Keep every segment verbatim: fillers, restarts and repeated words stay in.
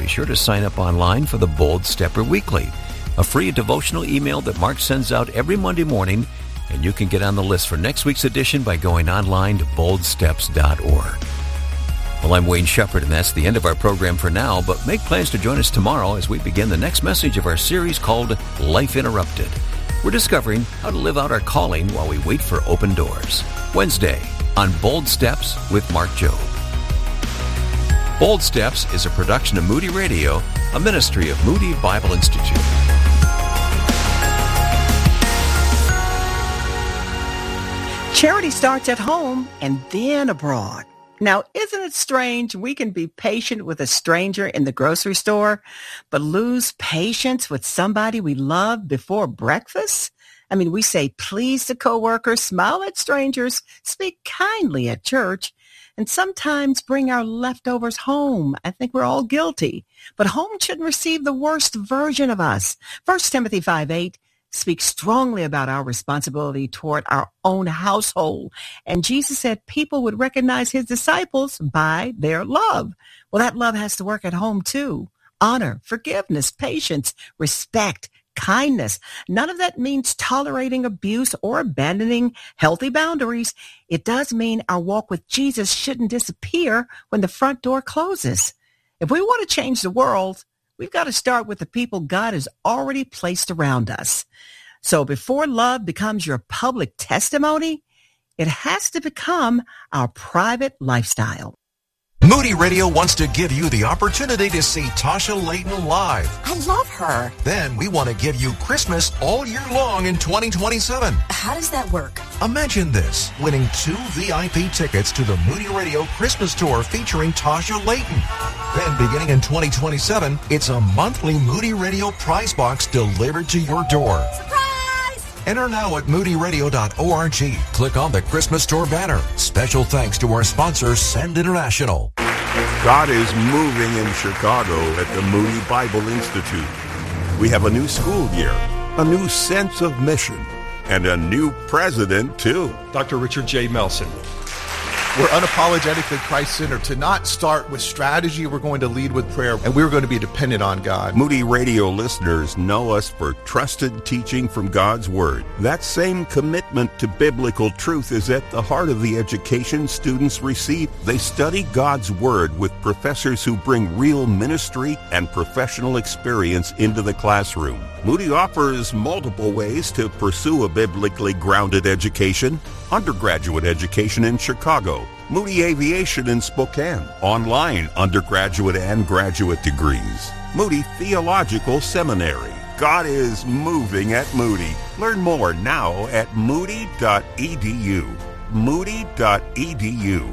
sure to sign up online for the Bold Stepper Weekly, a free devotional email that Mark sends out every Monday morning, and you can get on the list for next week's edition by going online to bold steps dot org. Well, I'm Wayne Shepherd, and that's the end of our program for now, but make plans to join us tomorrow as we begin the next message of our series called Life Interrupted. We're discovering how to live out our calling while we wait for open doors. Wednesday on Bold Steps with Mark Jobe. Bold Steps is a production of Moody Radio, a ministry of Moody Bible Institute. Charity starts at home and then abroad. Now, isn't it strange we can be patient with a stranger in the grocery store, but lose patience with somebody we love before breakfast? I mean, we say please to coworkers, smile at strangers, speak kindly at church, and sometimes bring our leftovers home. I think we're all guilty. But home shouldn't receive the worst version of us. First Timothy five eight speaks strongly about our responsibility toward our own household. And Jesus said people would recognize his disciples by their love. Well, that love has to work at home too. Honor, forgiveness, patience, respect, kindness. None of that means tolerating abuse or abandoning healthy boundaries. It does mean our walk with Jesus shouldn't disappear when the front door closes. If we want to change the world, we've got to start with the people God has already placed around us. So before love becomes your public testimony, it has to become our private lifestyle. Moody Radio wants to give you the opportunity to see Tasha Layton live. I love her. Then we want to give you Christmas all year long in twenty twenty-seven. How does that work? Imagine this, winning two V I P tickets to the Moody Radio Christmas Tour featuring Tasha Layton. Then beginning in twenty twenty-seven, it's a monthly Moody Radio prize box delivered to your door. Surprise! Enter now at moody radio dot org. Click on the Christmas Tour banner. Special thanks to our sponsor, Send International. God is moving in Chicago at the Moody Bible Institute. We have a new school year, a new sense of mission, and a new president, too. Doctor Richard J. Melson. We're unapologetically Christ-centered. To not start with strategy, we're going to lead with prayer, and we're going to be dependent on God. Moody Radio listeners know us for trusted teaching from God's Word. That same commitment to biblical truth is at the heart of the education students receive. They study God's Word with professors who bring real ministry and professional experience into the classroom. Moody offers multiple ways to pursue a biblically grounded education. Undergraduate education in Chicago, Moody Aviation in Spokane, online undergraduate and graduate degrees, Moody Theological Seminary. God is moving at Moody. Learn more now at moody dot e d u. moody dot e d u.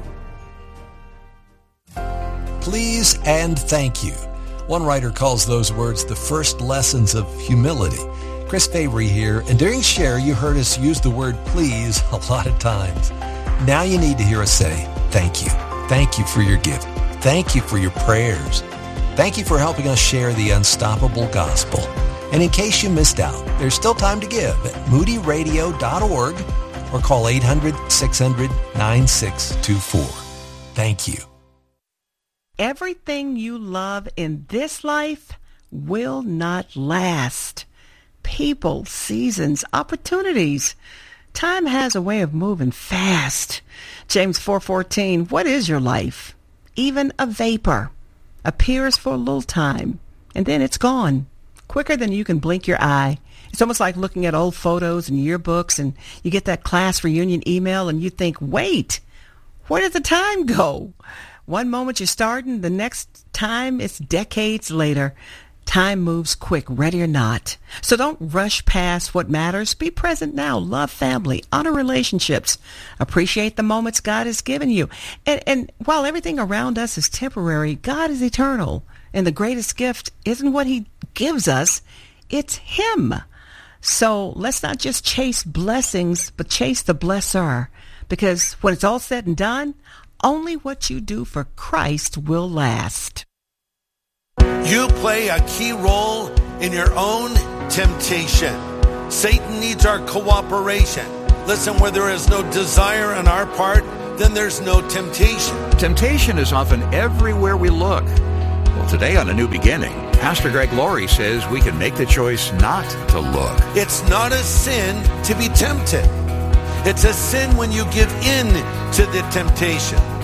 Please and thank you. One writer calls those words the first lessons of humility. Chris Fabry here, and during Share, you heard us use the word please a lot of times. Now you need to hear us say, thank you. Thank you for your giving. Thank you for your prayers. Thank you for helping us share the unstoppable gospel. And in case you missed out, there's still time to give at moody radio dot org or call eight hundred, six hundred, nine six two four. Thank you. Everything you love in this life will not last. People, seasons, opportunities. Time has a way of moving fast. James four fourteen, what is your life? Even a vapor. Appears for a little time, and then it's gone. Quicker than you can blink your eye. It's almost like looking at old photos and yearbooks, and you get that class reunion email, and you think, wait, where did the time go? One moment you're starting, the next time it's decades later. Time moves quick, ready or not. So don't rush past what matters. Be present now. Love family. Honor relationships. Appreciate the moments God has given you. And, and while everything around us is temporary, God is eternal. And the greatest gift isn't what he gives us. It's him. So let's not just chase blessings, but chase the blesser. Because when it's all said and done, only what you do for Christ will last. You play a key role in your own temptation. Satan needs our cooperation. Listen, where there is no desire on our part, then there's no temptation. Temptation is often everywhere we look. Today on A New Beginning, Pastor Greg Laurie says we can make the choice not to look. It's not a sin to be tempted. It's a sin when you give in to the temptation.